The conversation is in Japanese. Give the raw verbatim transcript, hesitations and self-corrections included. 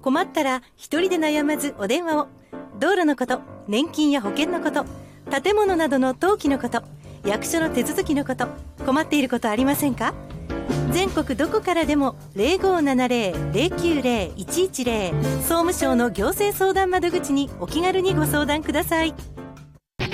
困ったら一人で悩まずお電話を。道路のこと、年金や保険のこと、建物などの登記のこと、役所の手続きのこと、困っていることありませんか？全国どこからでも ゼロごーななゼロ ゼロきゅうゼロ いちいちゼロ 総務省の行政相談窓口にお気軽にご相談ください。